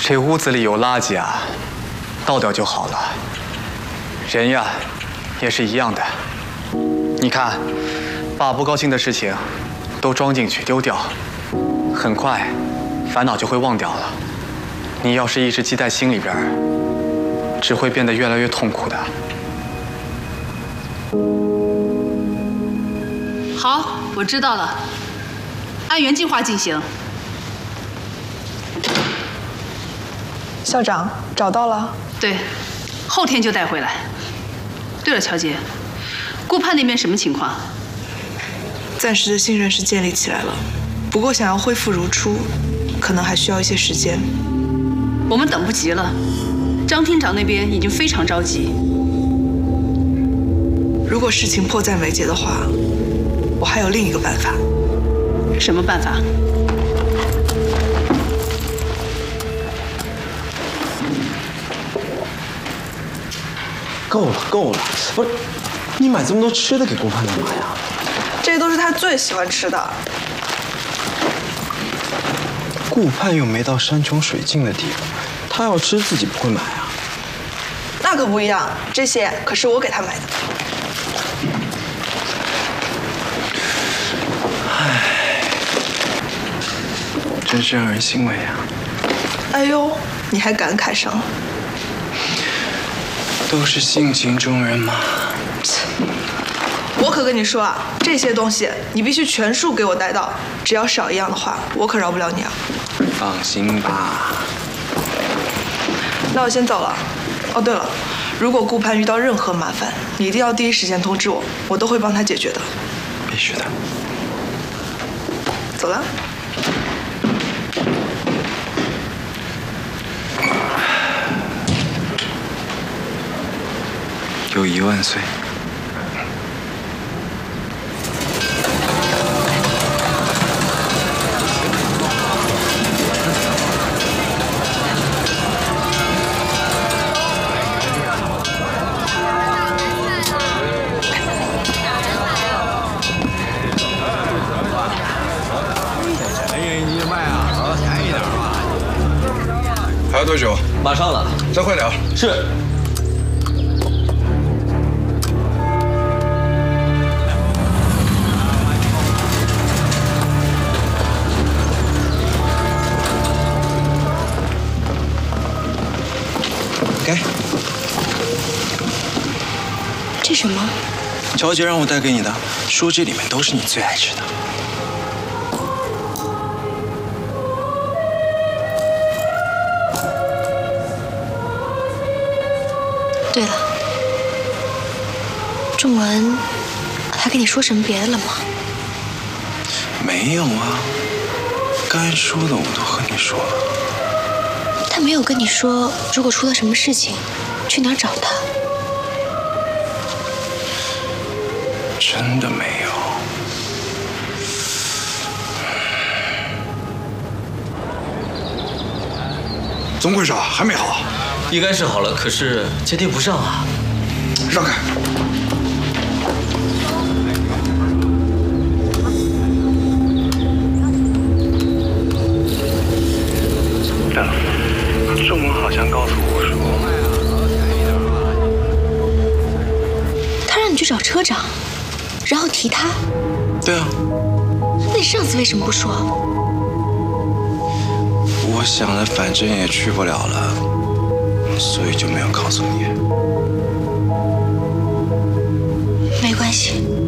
这屋子里有垃圾啊，倒掉就好了。人呀，也是一样的。你看，把不高兴的事情都装进去丢掉，很快烦恼就会忘掉了。你要是一直记在心里边，只会变得越来越痛苦的。 好，我知道了，按原计划进行。 校长找到了。 对，后天就带回来。对了，乔杰，顾盼那边什么情况？ 暂时的信任是建立起来了，不过想要恢复如初，可能还需要一些时间。 我们等不及了，张厅长那边已经非常着急。 如果事情迫在眉睫的话，我还有另一个办法。 什么办法？ 够了，够了！不是，你买这么多吃的给顾盼干嘛呀？ 这都是他最喜欢吃的。 顾盼又没到山穷水尽的地步，他要吃自己不会买啊。 那可不一样，这些可是我给他买的。 唉，真是让人欣慰啊！ 哎呦，你还感慨上了？ 都是性情中人嘛。 我可跟你说啊，这些东西你必须全数给我带到，只要少一样的话，我可饶不了你啊。 放心吧。 那我先走了。哦，对了，如果顾盼遇到任何麻烦，你一定要第一时间通知我，我都会帮他解决的。 必须的。 走了。 友谊万岁！ 你卖啊，稍便宜点吧。 还要多久？ 马上了， 再快点。 是。 给。 这什么？ 乔杰让我带给你的，说这里面都是你最爱吃的。 对了，仲文还跟你说什么别的了吗？ 没有啊，该说的我都和你说了。 他没有跟你说，如果出了什么事情，去哪儿找他？ 真的没有。 怎么回事啊？还没好？ 应该是好了，可是接听不上啊。 让开！ 仲文好像告诉我说， 他让你去找车长，然后提他。 对啊。 那你上次为什么不说？ 我想了，反正也去不了了，所以就没有告诉你。 没关系。